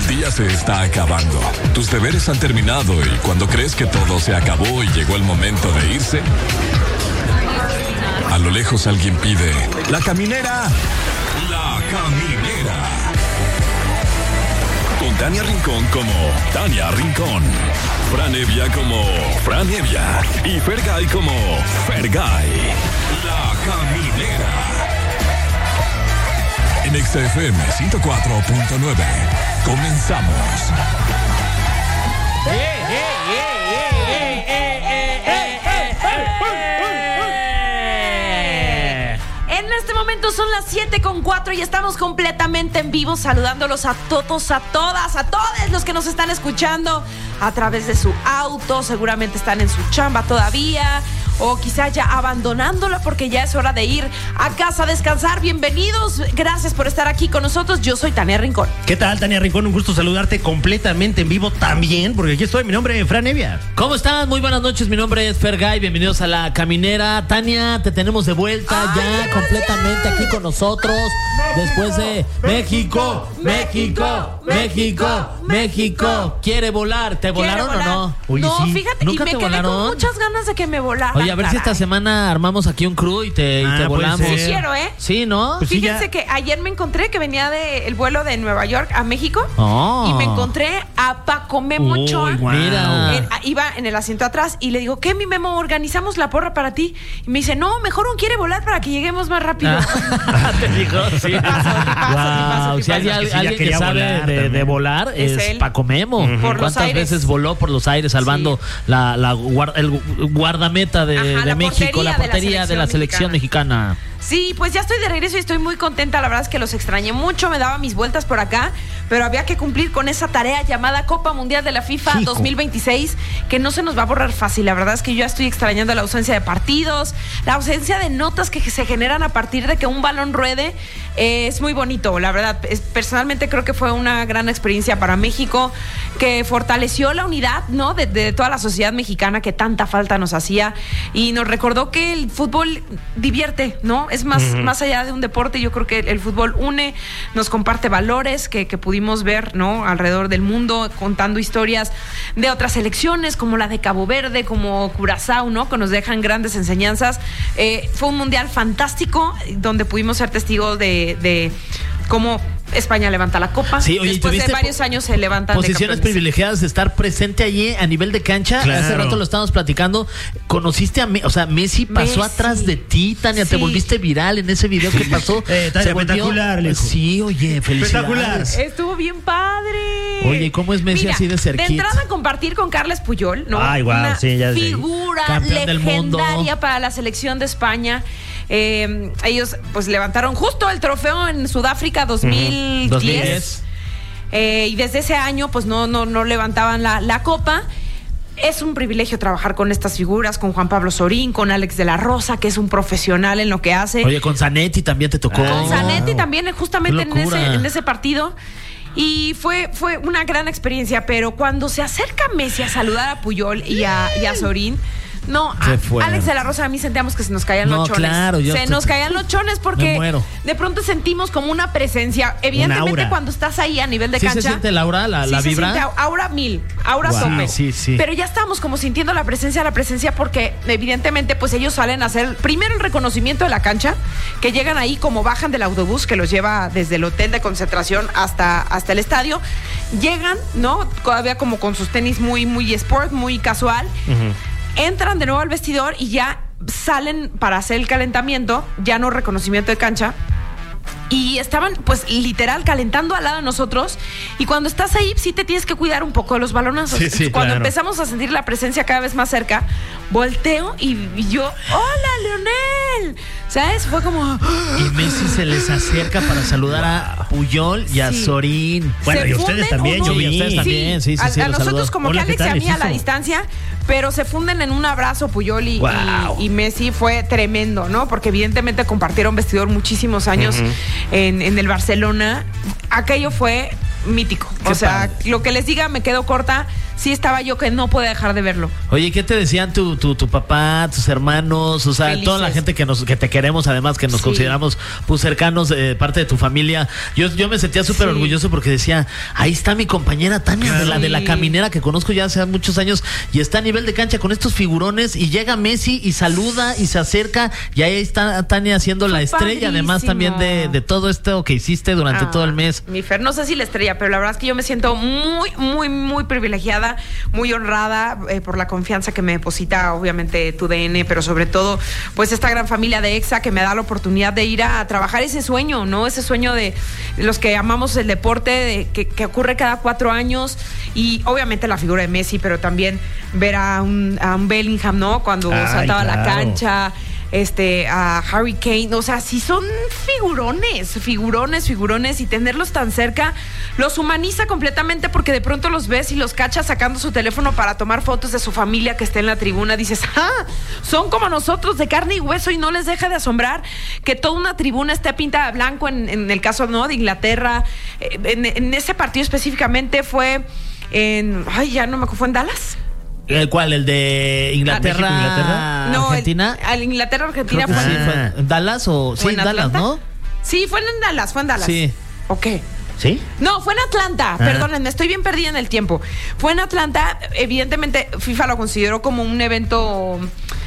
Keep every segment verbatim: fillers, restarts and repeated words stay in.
día se está acabando. Tus deberes han terminado y cuando crees que todo se acabó y llegó el momento de irse, a lo lejos alguien pide: ¡La caminera! ¡La caminera! Con Tania Rincón como Tania Rincón, Fran Evia como Fran Evia y Fergay como Fergay. La caminera. En X F M ciento cuatro punto nueve. Comenzamos. ¡Eh, eh, eh, eh, eh, eh, eh, eh, eh! En este momento son las siete con cuatro y estamos completamente en vivo, saludándolos a todos, a todas, a todos los que nos están escuchando a través de su auto. Seguramente están en su chamba todavía, o quizá ya abandonándola porque ya es hora de ir a casa a descansar. Bienvenidos, gracias por estar aquí con nosotros. Yo soy Tania Rincón. ¿Qué tal, Tania Rincón? Un gusto saludarte completamente en vivo también, porque aquí estoy. Mi nombre es Fran Evia. ¿Cómo están? Muy buenas noches, mi nombre es Fergay. Bienvenidos a La Caminera. Tania, te tenemos de vuelta. Ay, ya gracias. Completamente aquí con nosotros. México, después de México, México, México, México, México. ¿Quiere volar? ¿Te volaron volar? o no? Oye, no, sí. fíjate, ¿Nunca y me te quedé volaron? con muchas ganas de que me volara. Oye, a ver caray. si esta semana armamos aquí un crew y te, Ah, y te volamos. Sí quiero, ¿eh? Sí, ¿no? Pues sí, Fíjense ya. que ayer me encontré que venía del vuelo de Nueva York a México. Oh. Y me encontré a Paco Memo Uy, Ochoa. guau. Mira. En- a- iba en el asiento atrás y le digo: ¿qué, mi Memo? Organizamos la porra para ti. Y me dice: no, mejor un quiere volar para que lleguemos más rápido. Ah, te dijo, sí. Tipazo, tipazo, tipazo, Wow, si hay tipazo. al- Es que sí, ya alguien que quería sabe volar de, de también. volar Es es, él. Paco Memo. Por los ¿Cuántas aires. veces voló por los aires salvando la, la guar- el gu- guardameta de, Ajá, de la México, la portería de la portería de la selección mexicana? Sí, pues ya estoy de regreso y estoy muy contenta. La verdad es que los extrañé mucho, me daba mis vueltas por acá, pero había que cumplir con esa tarea llamada Copa Mundial de la FIFA Hijo. dos mil veintiséis, que no se nos va a borrar fácil. La verdad es que yo ya estoy extrañando la ausencia de partidos, la ausencia de notas que se generan a partir de que un balón ruede. Eh, es muy bonito, la verdad. Es- personalmente creo que fue una gran experiencia para México, que fortaleció la unidad, ¿no? de, de toda la sociedad mexicana que tanta falta nos hacía, y nos recordó que el fútbol divierte, ¿no? Es más, uh-huh. más allá de un deporte. Yo creo que el, el fútbol une, nos comparte valores que, que pudimos ver, ¿no? Alrededor del mundo, contando historias de otras selecciones, como la de Cabo Verde, como Curazao, ¿no? Que nos dejan grandes enseñanzas. Eh, fue un mundial fantástico, donde pudimos ser testigos de, de cómo España levanta la copa. Sí, oye, después de ¿tuviste varios años se levantan de posiciones campeones. privilegiadas de estar presente allí a nivel de cancha? Claro. Hace rato lo estábamos platicando. Conociste a Messi, o sea, Messi pasó Messi. atrás de ti, Tania. Sí. Te volviste viral en ese video que pasó. Eh, Tania, Se volvió- espectacular, Alejo. Sí, oye, felicidades. Espectacular. Estuvo bien padre. Oye, ¿cómo es Messi Mira, así de cerquita? De entrada, compartir con Carles Puyol, ¿no? Ay, guau, Una sí, ya sé. figura Campeón del mundo. legendaria para la selección de España. Eh, ellos, pues, levantaron justo el trofeo en Sudáfrica dos mil diez. dos mil diez. Eh, y desde ese año, pues, no, no, no levantaban la, la copa. Es un privilegio trabajar con estas figuras, con Juan Pablo Sorín, con Alex de la Rosa, que es un profesional en lo que hace. Oye, con Zanetti también te tocó. Con Zanetti también, eh, justamente Qué en ese, locura. en ese partido. Y fue, fue una gran experiencia, pero cuando se acerca Messi a saludar a Puyol y a, y a Sorín, no, Se a- fueron. Alex de la Rosa, a mí sentíamos que se nos caían No, los chones. claro, yo se te- nos caían los chones porque me muero. de pronto sentimos como una presencia. Evidentemente, aura. cuando estás ahí a nivel de ¿Sí cancha. se siente la aura, la, sí la se vibra? siente aura mil, aura Wow. tope. Sí, sí. Pero ya estábamos como sintiendo la presencia, la presencia, porque evidentemente pues ellos salen a hacer primero el reconocimiento de la cancha, que llegan ahí como bajan del autobús que los lleva desde el hotel de concentración hasta, hasta el estadio. Llegan, ¿no? Todavía como con sus tenis muy, muy sport, muy casual. Uh-huh. Entran de nuevo al vestidor y ya salen para hacer el calentamiento, ya no reconocimiento de cancha. Y estaban, pues, literal, calentando al lado de nosotros. Y cuando estás ahí, sí te tienes que cuidar un poco de los balonazos. Sí, sí, cuando claro. empezamos a sentir la presencia cada vez más cerca, volteo y, y yo, ¡hola, Leonel! ¿Sabes? Fue como... Y Messi se les acerca para saludar a Puyol y a Sí. Sorín. Bueno, ¿Se y ustedes funden también, o yo no? vi. Y ustedes también, sí, sí, a, sí, a los nosotros saludó. como Hola, que ¿qué Alex y a tal? mí a la Hijo. distancia, pero se funden en un abrazo Puyol y, Wow. y, y Messi. Fue tremendo, ¿no? Porque evidentemente compartieron vestidor muchísimos años Uh-huh. en, en el Barcelona. Aquello fue mítico. Qué o sea, padre. lo que les diga me quedo corta. Sí estaba yo que no podía dejar de verlo. Oye, ¿qué te decían tu, tu, tu papá, tus hermanos? O sea, Felices. toda la gente que nos que te queremos, además, que nos Sí. consideramos pues cercanos, eh, parte de tu familia. Yo, yo me sentía súper Sí. orgulloso porque decía, ahí está mi compañera Tania, de la de la Sí. caminera que conozco ya hace muchos años y está a nivel de cancha con estos figurones y llega Messi y saluda y se acerca y ahí está Tania haciendo Fue la estrella, además también de, padrísimo. de todo esto que hiciste durante Ah, todo el mes. Mi Fer, no sé si la estrella, pero la verdad es que yo me siento muy, muy, muy privilegiada, muy honrada eh, por la confianza que me deposita, obviamente, tu D N, pero sobre todo, pues esta gran familia de EXA que me da la oportunidad de ir a, a trabajar ese sueño, ¿no? Ese sueño de los que amamos el deporte, de, que, que ocurre cada cuatro años y obviamente la figura de Messi, pero también ver a un, a un Bellingham, ¿no? Cuando Ay, saltaba a la claro. cancha. Este, a Harry Kane, o sea, sí son figurones, figurones, figurones, y tenerlos tan cerca los humaniza completamente porque de pronto los ves y los cachas sacando su teléfono para tomar fotos de su familia que está en la tribuna. Dices, ah, son como nosotros de carne y hueso, y no les deja de asombrar que toda una tribuna esté pintada de blanco en, en el caso, ¿no?, de Inglaterra. Eh, En, en ese partido específicamente fue en, ay, ya no me acuerdo, ¿fue en Dallas? ¿El cuál? ¿El de Inglaterra? México, Inglaterra? No, el- ¿Argentina? al Inglaterra, Argentina Creo que fue sí, en- fue en Dallas o sí, ¿O en Dallas, Atlanta? ¿no? Sí, fue en Dallas, fue en Dallas. Sí. Ok. ¿Sí? No, fue en Atlanta, perdónenme, estoy bien perdida en el tiempo. Fue en Atlanta, evidentemente FIFA lo consideró como un evento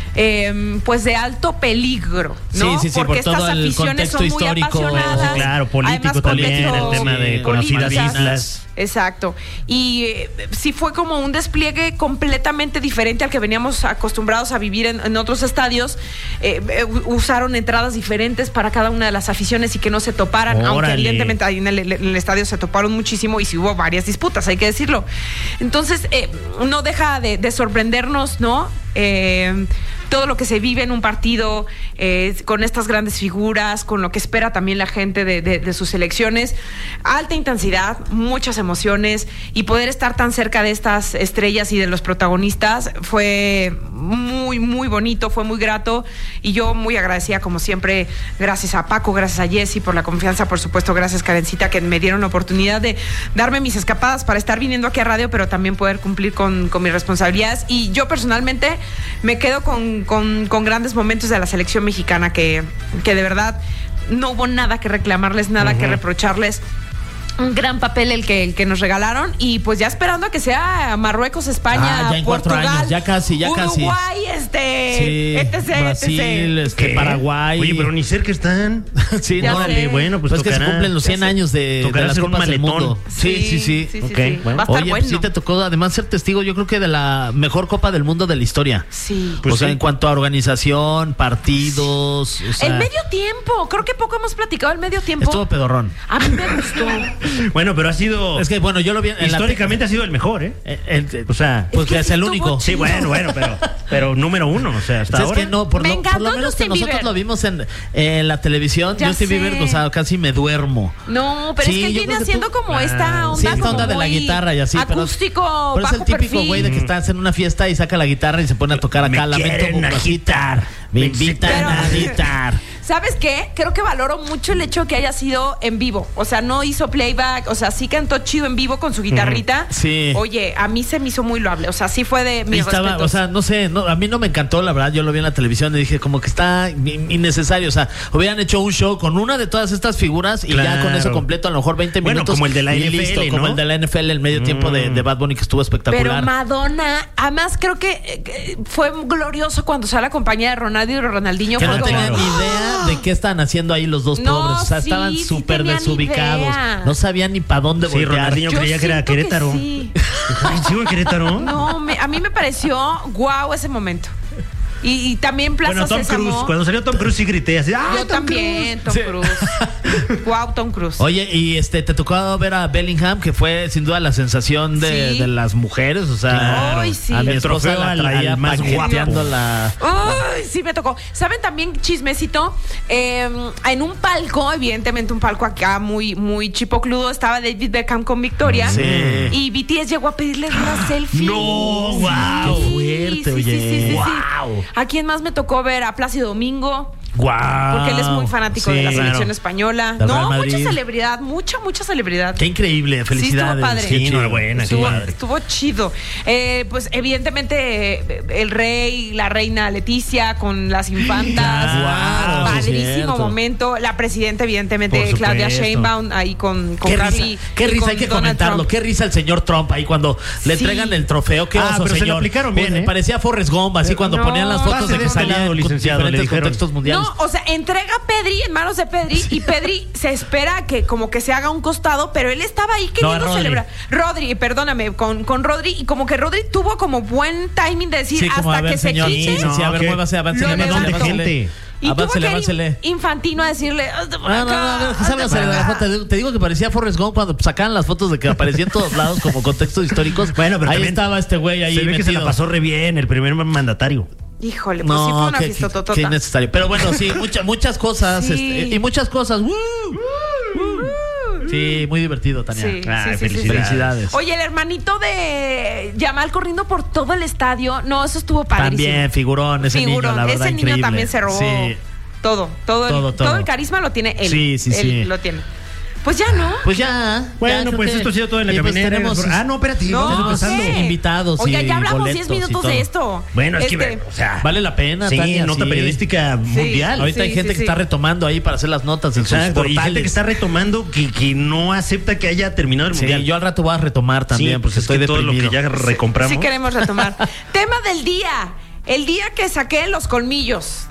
eh, pues de alto peligro, ¿no? Sí, sí, sí, por porque todo estas el aficiones contexto son muy histórico, apasionadas. claro, político además, también, contexto el tema de sí, conocidas políticas. islas. Exacto. Y eh, sí fue como un despliegue completamente diferente al que veníamos acostumbrados a vivir en, en otros estadios. Eh, eh, usaron entradas diferentes para cada una de las aficiones y que no se toparan, aunque Órale. evidentemente ahí en el, en el estadio se toparon muchísimo y sí hubo varias disputas, hay que decirlo. Entonces, eh, no deja de, de sorprendernos, ¿no? Eh, todo lo que se vive en un partido eh, con estas grandes figuras, con lo que espera también la gente de, de, de sus elecciones. Alta intensidad, muchas emociones, y poder estar tan cerca de estas estrellas y de los protagonistas fue muy, muy bonito, fue muy grato, y yo muy agradecida como siempre, gracias a Paco, gracias a Jessy por la confianza, por supuesto, gracias Karencita, que me dieron la oportunidad de darme mis escapadas para estar viniendo aquí a radio, pero también poder cumplir con, con mis responsabilidades. Y yo personalmente me quedo con, con, con grandes momentos de la selección mexicana, que, que de verdad no hubo nada que reclamarles, nada uh-huh. que reprocharles. Un gran papel el que, el que nos regalaron, y pues ya esperando a que sea Marruecos, España, Ah, ya en cuatro Portugal, años, ya casi, ya casi. Uruguay, este, Sí, etc, Brasil, etcétera. este, ¿Qué? Paraguay. Oye, pero ni cerca están. Sí, Ya no, sé. Órale, bueno, pues, pues que se tocará. cumplen los cien Ya sé. años de, de Tocará las hacer un Copas del maletón. Mundo. Sí, sí, sí. sí, Ok, sí. bueno. Va a estar Oye, bueno. pues sí te tocó además ser testigo, yo creo que de la mejor Copa del Mundo de la historia. Sí. Pues o sea, sí. en cuanto a organización, partidos, o sea, El medio tiempo, creo que poco hemos platicado el medio tiempo. estuvo pedorrón. A mí me gustó. Bueno, pero ha sido. Es que bueno, yo lo vi en la- históricamente ha sido el mejor, ¿eh? eh, eh, O sea, pues Es que que es sí el estuvo único. sí, bueno, bueno, pero, pero número uno, o sea, hasta Pues es ahora. que no, por, Me lo, por encantó lo menos que Justin nosotros Bieber. lo vimos en, en la televisión. Ya Justin sé. Bieber, o sea, casi me duermo. No, pero Sí, es que él yo viene creo que haciendo tú- como Ah, esta onda, Sí, esta como onda de la muy guitarra y así. pero- acústico, pero es el bajo típico perfil. güey de que estás en una fiesta y saca la guitarra y se pone a tocar acá. Me Lamento quieren agitar. Me invitan Pero- a agitar. ¿Sabes qué? Creo que valoro mucho el hecho que haya sido en vivo. O sea, no hizo playback, o sea, sí cantó chido en vivo con su guitarrita. Sí. Oye, a mí se me hizo muy loable. O sea, sí fue de Y mis estaba, respetos. o sea, no sé, no, a mí no me encantó, la verdad. Yo lo vi en la televisión y dije, como que está in- innecesario. O sea, hubieran hecho un show con una de todas estas figuras y ya Claro. con eso completo, a lo mejor veinte Bueno, minutos. como el de la y N F L, listo, ¿no? como el de la N F L, el medio tiempo de, de Bad Bunny, que estuvo Pero espectacular. Madonna, además creo que eh, que fue glorioso cuando sale la compañía de Ronaldo y Ronaldinho. que fue no como- tenían ni idea de qué estaban haciendo ahí los dos No, pobres. O sea, sí, estaban sí súper tenían desubicados. idea. No sabían ni para dónde Sí, voltear. Ronaldinho Yo creía que era siento Querétaro. sí. Ay, ¿sigo en Querétaro? No, me- a mí me pareció guau ese momento. Y, y también Plaza Bueno, Tom Sésamo. Cruise. Cuando salió Tom Cruise sí grité así. ¡Ah, Yo Tom también, Tom Sí. Cruise. Guau, Tom Cruise. Oye, y este, te tocó ver a Bellingham, que fue sin duda la sensación de, Sí. de las mujeres. O sea, Claro. Ay, sí. a mi El esposa trofeo la al- traía al más paqueteando guapo. la. Uy, sí me tocó. ¿Saben también, chismecito? Eh, en un palco, evidentemente un palco acá muy, muy chipocludo, estaba David Beckham con Victoria. Sí. Y B T S llegó a pedirles una selfie. No, guau, qué fuerte, oye. Sí, sí, sí, sí, sí. Guau. ¿A quién más me tocó ver? A Plácido Domingo. Guau. Porque él es muy fanático Sí, de la selección claro. española. Del Real No, Madrid. mucha celebridad, mucha, mucha celebridad. Qué increíble, felicidades. Sí, estuvo padre. Qué Sí, chido. enhorabuena, qué Estuvo, padre. estuvo chido. Eh, pues evidentemente eh, el rey, la reina Leticia con las infantas. Claro, sí, Padrísimo cierto. momento. La presidenta, evidentemente, Por Claudia supuesto. Sheinbaum, ahí con, con Qué Carly. risa, qué y risa, con hay que Donald comentarlo. Trump. Qué risa el señor Trump ahí cuando le Sí. entregan el trofeo. Qué Ah, oso, pero se lo señor. aplicaron bien, Pues, ¿eh? Parecía Forrest Gump, así cuando No. ponían las fotos Pase de de que este salían lado, con licenciado, le diferentes dijeron. contextos mundiales. No, o sea, entrega a Pedri en manos de Pedri y Pedri se espera que como que se haga un costado, pero él estaba ahí queriendo No, Rodri. celebrar. Rodri, perdóname, con, con Rodri, y como que Rodri tuvo como buen timing de decir Sí, como, hasta a ver, que señor, se quite. sí, sí, a ver, ¿qué? muévase, avance, Lo avance, levantó. avance. Y tuvo Aváncele, que ir aváncele. infantino a decirle, "Hazte por No, no, acá, no, no, que hazte sálgase por de la acá". foto. Te, te digo que parecía Forrest Gump cuando sacaban las fotos de que aparecía en todos lados como contextos históricos. Bueno, pero ahí también estaba este güey ahí se ve que se la metido. pasó re bien, el primer mandatario. Híjole, pues sí fue No, una qué, fiesta qué, totota. qué innecesario. Pero bueno, sí, muchas muchas cosas. Sí. este, y muchas cosas. ¡Woo! Sí, muy divertido, Tania. Sí, Ah, sí, sí, sí, sí. felicidades. Felicidades. Oye, el hermanito de Yamal corriendo por todo el estadio. No, eso estuvo padrísimo. También, figurón, ese Figurón. niño, la verdad, Ese niño increíble. también se robó Sí. todo, todo, el, Todo, todo. todo. el carisma lo tiene él. Sí, sí, Él sí. lo tiene. Pues ya, ¿no? Pues ya. Bueno, ya creo pues que- esto ha sido todo en la y pues caminera. tenemos- Ah, no, espérate, No, vamos tenemos empezando. ¿qué? invitados Oiga, y ya hablamos boletos diez y minutos todo. de esto. Bueno, es que, Este, o sea, Vale la pena, sí, Tania, nota sí. periodística mundial. Ahorita hay Sí, gente sí, que está sí. retomando ahí para hacer las notas en sus Exacto, y portales. gente que está retomando que, que no acepta que haya terminado el Sí, mundial. yo al rato voy a retomar también Sí, porque pues estoy es que todo deprimido. lo que ya recompramos. Sí queremos retomar. Tema del día. El día que saqué los colmillos.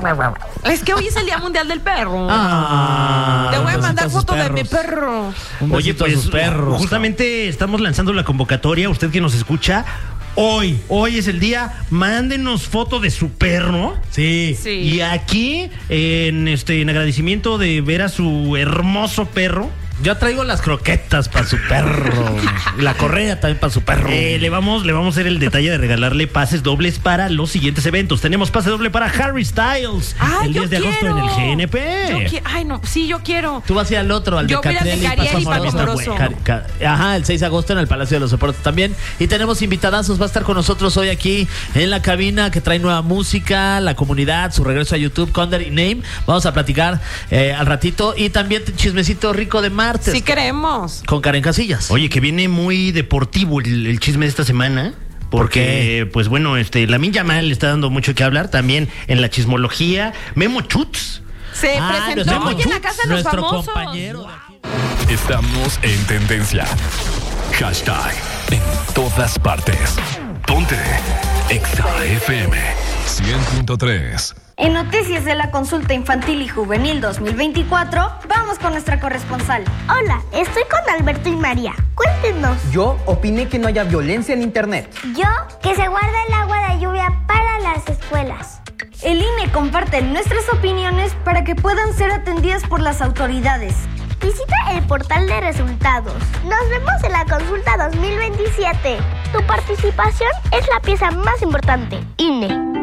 Es que hoy es el Día Mundial del Perro. Ah, Te voy a un mandar besito a sus foto de mi perros. perro. Un Oye, besito a pues sus perros. justamente estamos lanzando la convocatoria. Usted que nos escucha, hoy, hoy es el día. Mándenos foto de su perro. Sí. Sí. Y aquí, en este, en agradecimiento de ver a su hermoso perro, Yo traigo las croquetas para su perro. Y la correa también para su perro. eh, le vamos, le vamos a hacer el detalle de regalarle pases dobles para los siguientes eventos. Tenemos pase doble para Harry Styles Ay, el yo diez de agosto en el quiero. G N Yo P. qui- Ay, no, sí, yo quiero. Tú vas a ir al otro, al Yo de voy al de Catriel y Cariel Paso y Paco Amoroso. Amoroso. Ca- ca- Ajá, el seis de agosto en el Palacio de los Deportes también. Y tenemos invitadazos, va a estar con nosotros hoy aquí en la cabina que trae nueva música, la comunidad, su regreso a YouTube, Conder y Name. Vamos a platicar eh, al ratito. Y también chismecito rico de martes. Sí queremos. Con Karen Casillas. Oye, que viene muy deportivo el, el chisme de esta semana. Porque, pues bueno, este, Lamine Yamal le está dando mucho que hablar también en la chismología. Memo Chutz. Se Ah, presentó nuestro- hoy en la casa de los nuestro famosos. compañero de aquí. Estamos en tendencia. Hashtag en todas partes. Ponte Exa F M cien punto tres. En noticias de la consulta infantil y juvenil dos mil veinticuatro, vamos con nuestra corresponsal. Hola, estoy con Alberto y María. Cuéntenos. Yo opiné que no haya violencia en internet. Yo, que se guarde el agua de lluvia para las escuelas. El I N E comparte nuestras opiniones para que puedan ser atendidas por las autoridades. Visita el portal de resultados. Nos vemos en la consulta dos mil veintisiete. Tu participación es la pieza más importante. I N E.